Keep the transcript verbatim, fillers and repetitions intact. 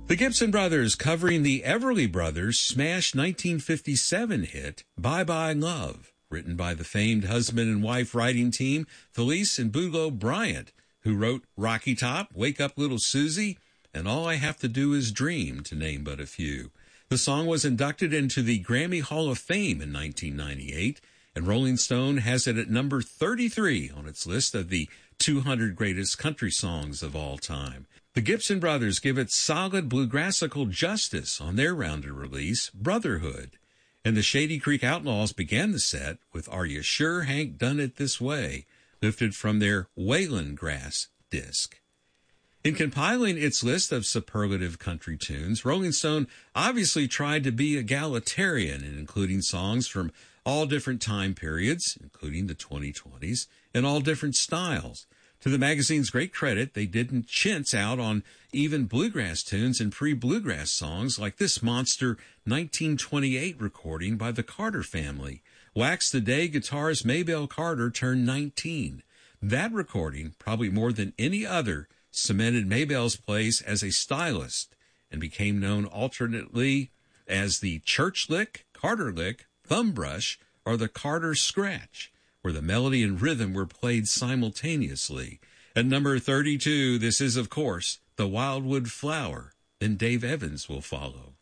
The Gibson Brothers covering the Everly Brothers' smash nineteen fifty-seven hit, Bye Bye Love, written by the famed husband and wife writing team, Felice and Boudleaux Bryant, who wrote Rocky Top, Wake Up Little Susie, and All I Have to Do Is Dream, to name but a few. The song was inducted into the Grammy Hall of Fame in nineteen ninety-eight, and Rolling Stone has it at number thirty-three on its list of the two hundred greatest country songs of all time. The Gibson Brothers give it solid bluegrassical justice on their rounded release, Brotherhood. And the Shady Creek Outlaws began the set with Are You Sure Hank Done It This Way, lifted from their Wayland Grass disc. In compiling its list of superlative country tunes, Rolling Stone obviously tried to be egalitarian in including songs from all different time periods, including the twenty twenties, and all different styles. To the magazine's great credit, they didn't chintz out on even bluegrass tunes and pre-bluegrass songs like this monster nineteen twenty-eight recording by the Carter family, Wax the Day guitarist Maybelle Carter turned nineteen. That recording, probably more than any other, cemented Maybelle's place as a stylist and became known alternately as the Church Lick, Carter Lick, Thumb Brush, or the Carter Scratch, where the melody and rhythm were played simultaneously. At number thirty-two, this is, of course, The Wildwood Flower. Then Dave Evans will follow.